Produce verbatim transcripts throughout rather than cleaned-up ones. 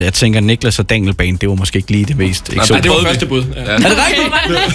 Jeg tænker, Niklas og Daniel Band, det var måske ikke lige det mest eksotiske. Nej, det var første bud. Ja. Er det rigtigt?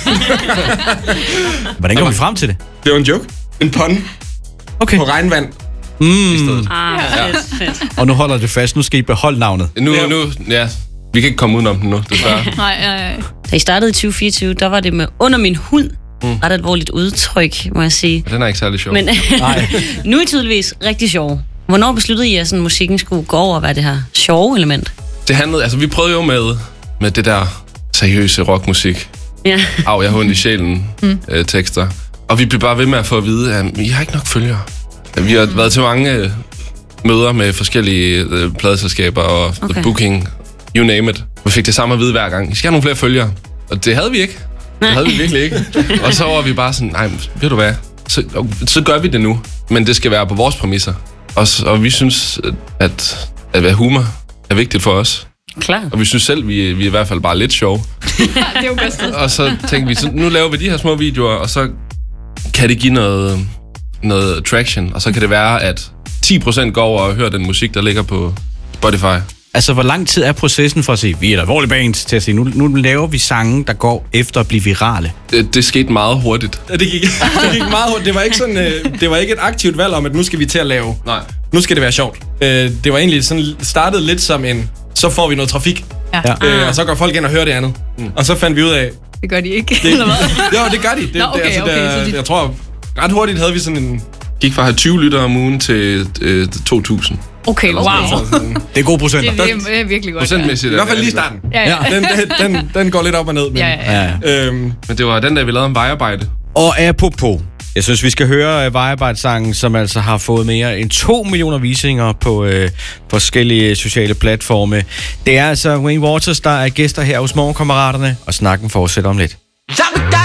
Hvordan kom vi frem til det? Det var en joke. En pun. Okay. På regnvand. Mm. I stedet. Ah, fedt, fedt. Og nu holder det fast. Nu skal I beholde navnet. Nu, nu, ja. Vi kan ikke komme udenom den nu, desværre. Nej, nej, nej. Da I startede i tyve fireogtyve, der var det med under min hud. Mm. Ret alvorligt udtryk, må jeg sige. Ja, den er ikke særlig sjov. Men nu er I tydeligvis rigtig sjov. Hvornår besluttede I, at sådan, musikken skulle gå over at være det her sjove element? Det handlede, altså vi prøvede jo med, med det der seriøse rockmusik. Ja. Au, jeg har ondt i sjælen mm. øh, tekster. Og vi blev bare ved med at få at vide, at I har ikke nok følgere. Vi har mm. været til mange øh, møder med forskellige øh, pladeselskaber og okay. booking, you name it. Vi fik det samme at vide hver gang. I skal have nogle flere følgere. Og det havde vi ikke. Det havde vi virkelig ikke. Og så var vi bare sådan, nej, ved du hvad, så, så gør vi det nu. Men det skal være på vores præmisser. Og, og vi synes, at, at være humor er vigtigt for os. Klar. Og vi synes selv, vi, vi er i hvert fald bare lidt sjove. Det er jo bedst. Og så tænkte vi, så nu laver vi de her små videoer, og så kan det give noget, noget traction. Og så kan det være, at ti procent går over og hører den musik, der ligger på Spotify. Altså, hvor lang tid er processen for at sige, vi er et alvorligt band, til at sige, nu, nu laver vi sange, der går efter at blive virale? Det, det skete meget hurtigt. Ja, det gik, det gik meget hurtigt. Det var ikke sådan, øh, det var ikke et aktivt valg om, at nu skal vi til at lave. Nej. Nu skal det være sjovt. Øh, det var egentlig sådan, startet lidt som en, så får vi noget trafik. Ja. Øh, og så går folk ind og hører det andet. Mm. Og så fandt vi ud af... Det gør de ikke, det, eller hvad? Jo, det gør de. Det, Nå, okay, det, altså, okay, der, så de... Jeg tror, ret hurtigt havde vi sådan en... Gik fra at have tyve lyttere om ugen til øh, to tusind. Okay, wow. Det er gode procenter. Det, det er virkelig godt. Procentmæssigt. I hvert fald lige starten. Ja, ja. Den, den, den, den går lidt op og ned. Men, Ja, ja, ja. Øhm, Men det var den, der vi lavede en vejarbejde. Og apropos, jeg synes, vi skal høre uh, Vejarbejdssangen, som altså har fået mere end to millioner visninger på uh, forskellige sociale platforme. Det er altså Wayne Waters, der er gæster her hos Morgenkammeraterne, og snakken fortsætter om lidt.